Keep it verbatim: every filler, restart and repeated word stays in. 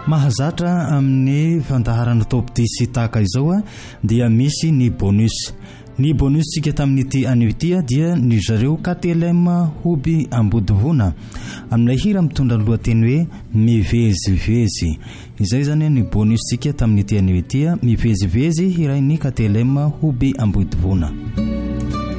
Mahazatra amin'ny fandaharana top dix tahaka izao a dia misy ny bonus. Ny bonus sika tamin'ity annuité dia ny zareo K T L M Hobby Ambodivona amin'ilay hira mitondra ny lohateny hoe mivezivezy. Izay zany ny bonus sika tamin'ity annuité mivezivezy hirain'ny K T L M Hobby Ambodivona.